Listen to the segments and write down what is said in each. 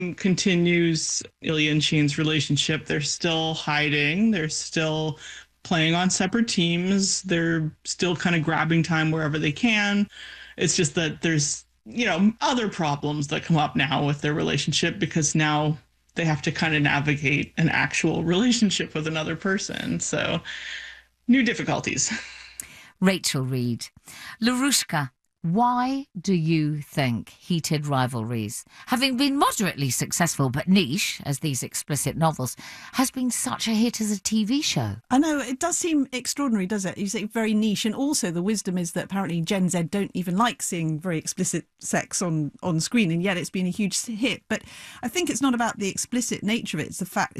continues Ilya and Sheen's relationship. They're still hiding. They're still playing on separate teams. They're still kind of grabbing time wherever they can. It's just that there's, other problems that come up now with their relationship because now they have to kind of navigate an actual relationship with another person. So new difficulties. Rachel Reed. Larushka, why do you think Heated Rivalries, having been moderately successful but niche, as these explicit novels, has been such a hit as a TV show? I know, it does seem extraordinary, does it? You say very niche, and also the wisdom is that apparently Gen Z don't even like seeing very explicit sex on screen, and yet it's been a huge hit. But I think it's not about the explicit nature of it,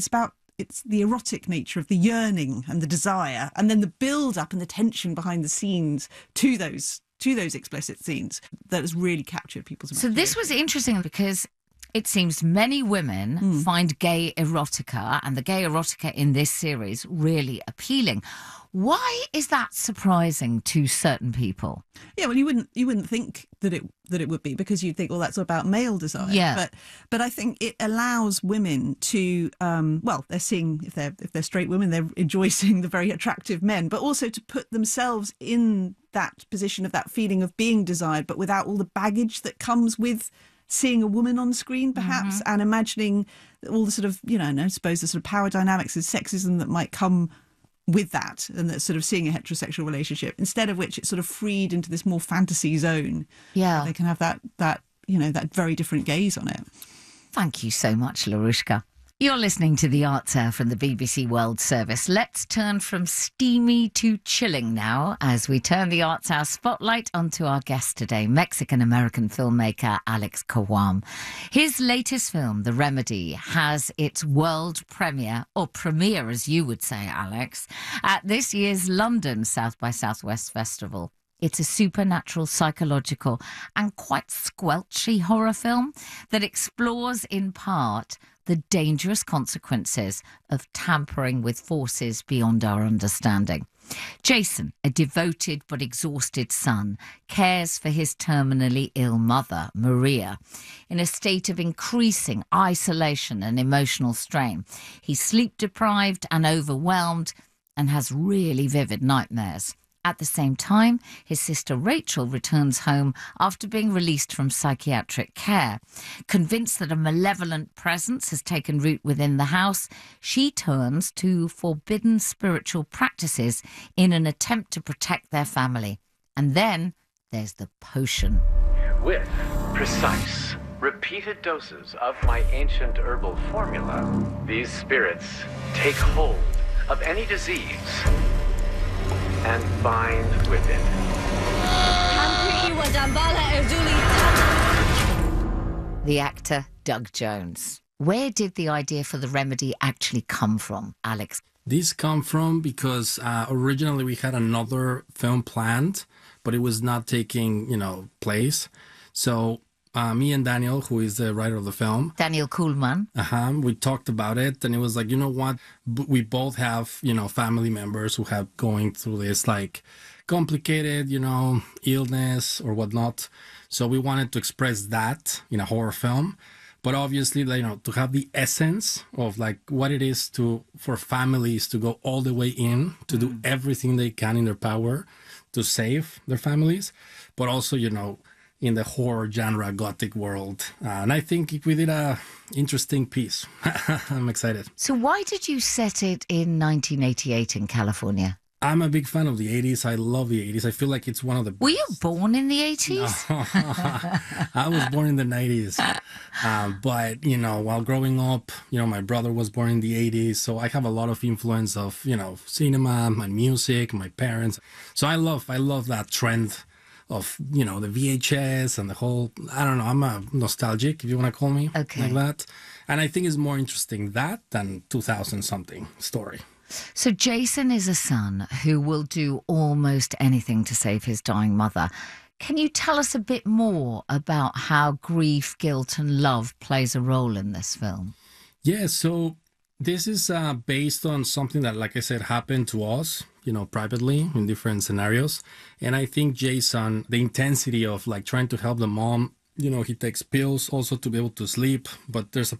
it's the erotic nature of the yearning and the desire, and then the build-up and the tension behind the scenes to those explicit scenes that has really captured people's imagination. So this was interesting because it seems many women find gay erotica and the gay erotica in this series really appealing. Why is that surprising to certain people? Yeah, well, you wouldn't think that it would be, because you'd think, well, that's about male desire. Yeah. But I think it allows women to they're seeing, if they're straight women, they enjoy seeing the very attractive men, but also to put themselves in that position of that feeling of being desired, but without all the baggage that comes with seeing a woman on screen, perhaps, and imagining all the sort of, I suppose the sort of power dynamics and sexism that might come with that, and that sort of seeing a heterosexual relationship, instead of which it's sort of freed into this more fantasy zone. Yeah. They can have that very different gaze on it. Thank you so much, Larushka. You're listening to The Arts Hour from the BBC World Service. Let's turn from steamy to chilling now as we turn the Arts Hour spotlight onto our guest today, Mexican-American filmmaker Alex Kawam. His latest film, The Remedy, has its world premiere, or premiere as you would say, Alex, at this year's London South by Southwest Festival. It's a supernatural, psychological and quite squelchy horror film that explores in part the dangerous consequences of tampering with forces beyond our understanding. Jason, a devoted but exhausted son, cares for his terminally ill mother, Maria, in a state of increasing isolation and emotional strain. He's sleep-deprived and overwhelmed and has really vivid nightmares. At the same time, his sister Rachel returns home after being released from psychiatric care. Convinced that a malevolent presence has taken root within the house, she turns to forbidden spiritual practices in an attempt to protect their family. And then there's the potion. With precise, repeated doses of my ancient herbal formula, these spirits take hold of any disease and bind with it. The actor Doug Jones. Where did the idea for The Remedy actually come from, Alex? This come from because originally we had another film planned, but it was not taking, place. So me and Daniel, who is the writer of the film, Daniel Kuhlman, we talked about it, and it was like, you know what? We both have, family members who have going through this complicated, illness or whatnot. So we wanted to express that in a horror film, but obviously, to have the essence of what it is for families to go all the way in, to do everything they can in their power to save their families, but also, in the horror genre, gothic world. And I think we did a interesting piece. I'm excited. So why did you set it in 1988 in California? I'm a big fan of the 80s. I love the 80s. I feel like it's one of the best. Were you born in the 80s? No. I was born in the 90s. But, while growing up, my brother was born in the 80s. So I have a lot of influence of, cinema, my music, my parents. So I love that trend of, the VHS and the whole, I don't know, I'm a nostalgic, if you want to call me, like that. And I think it's more interesting that than 2000-something story. So Jason is a son who will do almost anything to save his dying mother. Can you tell us a bit more about how grief, guilt and love plays a role in this film? Yeah, so this is based on something that, like I said, happened to us, privately in different scenarios. And I think Jason, the intensity of trying to help the mom, he takes pills also to be able to sleep, but there's a